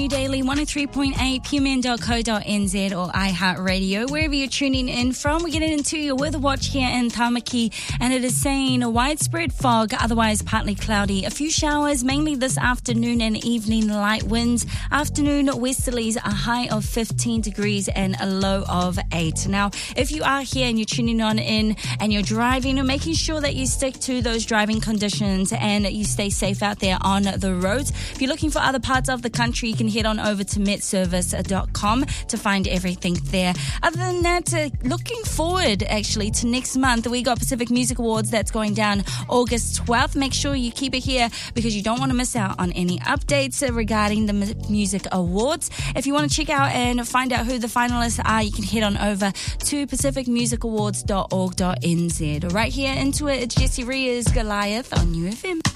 New Daily 103.8 pmn.co.nz or iHeartRadio, wherever you're tuning in from. We're getting into your weather watch here in Tamaki, and it is saying a widespread fog, otherwise partly cloudy. A few showers, mainly this afternoon and evening, light winds. Afternoon westerlies, a high of 15 degrees and a low of 8. Now, if you are here and you're tuning on in and you're driving, making sure that you stick to those driving conditions and you stay safe out there on the roads. If you're looking for other parts of the country, you can head on over to metservice.com to find everything there. Other than that, looking forward actually to next month. We got Pacific Music Awards that's going down August 12th. Make sure you keep it here because you don't want to miss out on any updates regarding the music awards. If you want to check out and find out who the finalists are, you can head on over to pacificmusicawards.org.nz. Right here into it, it's Jessie Ria's Goliath on UFM.